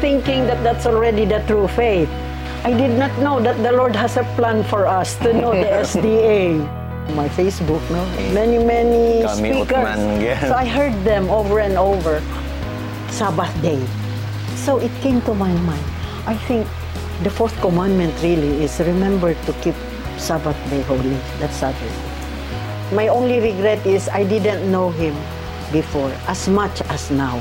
thinking that that's already the true faith. I did not know that the Lord has a plan for us to know the SDA. My Facebook, no? Many Kami speakers. Utman, yeah. So I heard them over and over. Sabbath day. So it came to my mind. I think the fourth commandment really is remember to keep Sabbath day holy. That's Saturday. My only regret is I didn't know Him before as much as now.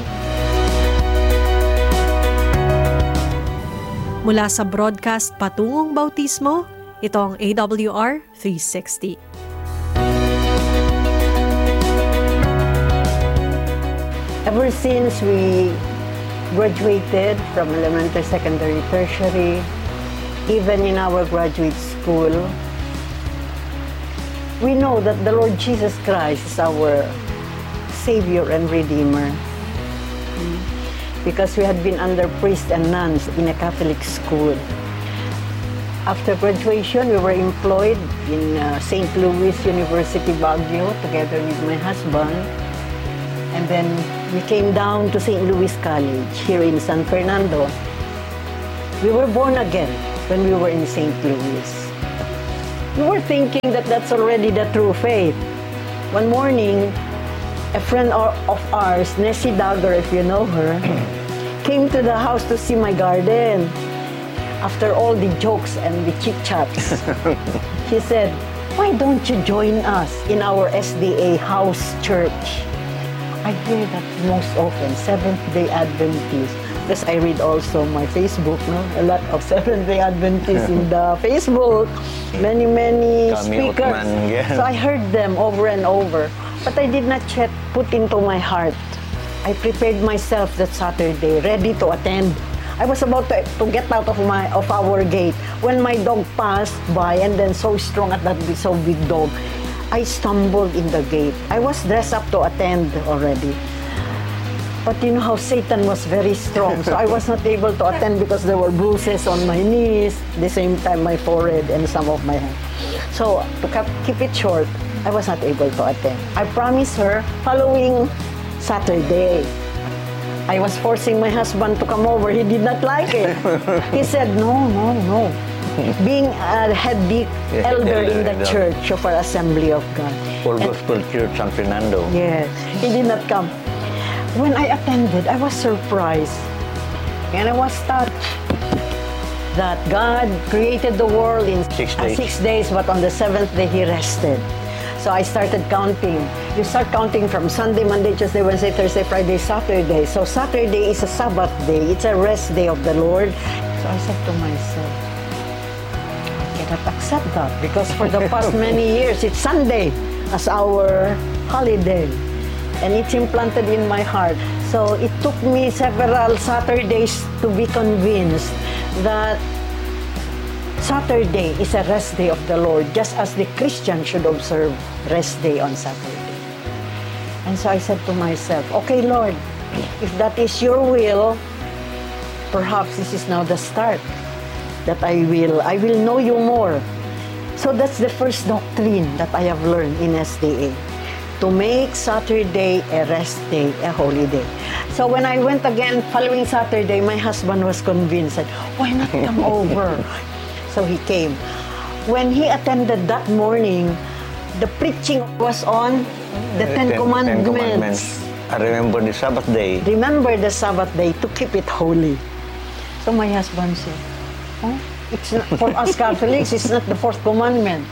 Mula sa broadcast Patungong Bautismo, ito ang AWR 360. Ever since we graduated from elementary, secondary, tertiary, even in our graduate school, we know that the Lord Jesus Christ is our Savior and Redeemer. Because we had been under priests and nuns in a Catholic school. After graduation, we were employed in St. Louis University, Baguio, together with my husband. And then we came down to St. Louis College here in San Fernando. We were born again when we were in St. Louis. We were thinking that that's already the true faith. One morning, a friend of ours, Nessie Dagger, if you know her, came to the house to see my garden. After all the jokes and the chit-chats, she said, "Why don't you join us in our SDA house church?" I hear that most often, Seventh-day Adventists. Because I read also my Facebook, no? A lot of Seventh-day Adventists in the Facebook. Many Kami speakers. Utman, yeah. So I heard them over and over. But I did not yet put into my heart. I prepared myself that Saturday, ready to attend. I was about to get out of our gate when my dog passed by, and then so strong at that so big dog, I stumbled in the gate. I was dressed up to attend already. But you know how Satan was very strong, so I was not able to attend because there were bruises on my knees, at the same time my forehead and some of my hand. So to keep it short, I was not able to attend. I promised her following Saturday. I was forcing my husband to come over. He did not like it. He said, no. Being a head elder in the church of our Assembly of God. Full Gospel Church, San Fernando. Yes, he did not come. When I attended, I was surprised. And I was touched that God created the world in 6 days. 6 days, but on the seventh day, He rested. So I started counting. You start counting from Sunday, Monday, Tuesday, Wednesday, Thursday, Friday, Saturday. So Saturday is a Sabbath day. It's a rest day of the Lord. So I said to myself, I cannot accept that because for the past many years, it's Sunday as our holiday. And it's implanted in my heart. So it took me several Saturdays to be convinced that Saturday is a rest day of the Lord, just as the Christian should observe rest day on Saturday. And so I said to myself, okay, Lord, if that is your will, perhaps this is now the start that I will know you more. So that's the first doctrine that I have learned in SDA, to make Saturday a rest day, a holy day. So when I went again following Saturday, my husband was convinced, said, why not come over? So he came. When he attended that morning, the preaching was on the Ten Commandments. I remember the Sabbath day. Remember the Sabbath day to keep it holy. So my husband said, oh, it's not, for us Catholics, it's not the fourth commandment.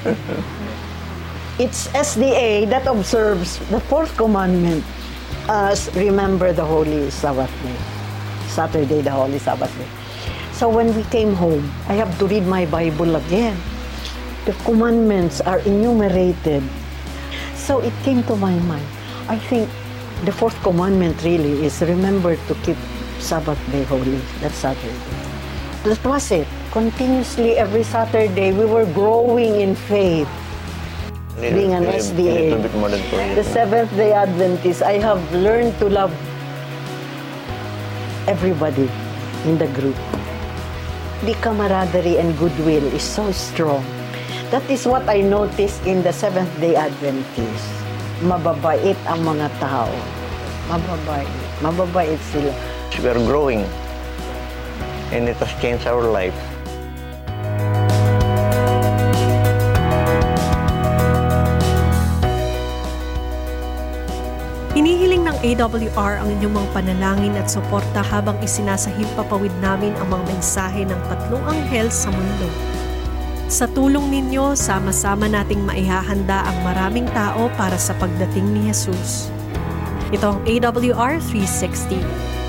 It's SDA that observes the fourth commandment as remember the holy Sabbath day. Saturday, the holy Sabbath day. So when we came home, I have to read my Bible again. The commandments are enumerated. So it came to my mind. I think the fourth commandment really is remember to keep Sabbath day holy. That's Saturday. That was it. Continuously every Saturday, we were growing in faith. Being an SDA, a little bit more than 4 years. the Seventh-day Adventist, I have learned to love everybody in the group. The camaraderie and goodwill is so strong. That is what I noticed in the Seventh-day Adventist. Mababait ang mga tao. Mababait sila. We are growing. And it has changed our life. Hinihiling ng AWR ang inyong mga panalangin at suporta habang isinasahib papawid namin ang mga mensahe ng tatlong anghel sa mundo. Sa tulong ninyo, sama-sama nating maihahanda ang maraming tao para sa pagdating ni Jesus. Ito ang AWR 360.